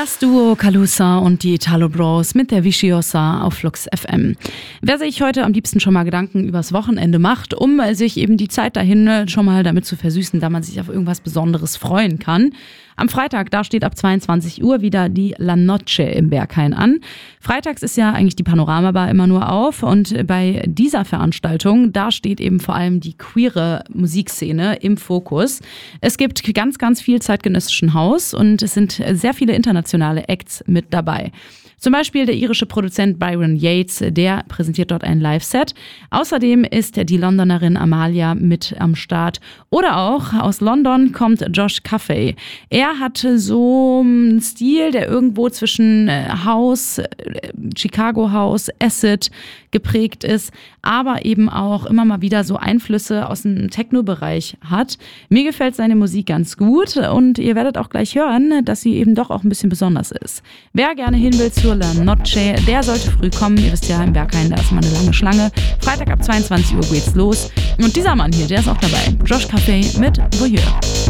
Das Duo Calusa und die Italo Bros mit der Viciosa auf Flux FM. Wer sich heute am liebsten schon mal Gedanken übers Wochenende macht, um sich eben die Zeit dahin schon mal damit zu versüßen, da man sich auf irgendwas Besonderes freuen kann. Am Freitag, da steht ab 22 Uhr wieder die La Noche im Berghain an. Freitags ist ja eigentlich die Panoramabar immer nur auf und bei dieser Veranstaltung, da steht eben vor allem die queere Musikszene im Fokus. Es gibt ganz, ganz viel zeitgenössischen House und es sind sehr viele internationale Acts mit dabei. Zum Beispiel der irische Produzent Byron Yates, der präsentiert dort ein Live-Set. Außerdem ist die Londonerin Amalia mit am Start. Oder auch aus London kommt Josh Caffey. Er hat so einen Stil, der irgendwo zwischen House, Chicago House, Acid geprägt ist, aber eben auch immer mal wieder so Einflüsse aus dem Techno-Bereich hat. Mir gefällt seine Musik ganz gut und ihr werdet auch gleich hören, dass sie eben doch auch ein bisschen besonders ist. Wer gerne hin will zur La Noche, der sollte früh kommen. Ihr wisst ja, im Berghain, da ist mal eine lange Schlange. Freitag ab 22 Uhr geht's los. Und dieser Mann hier, der ist auch dabei. Josh Caffey mit Voyeur.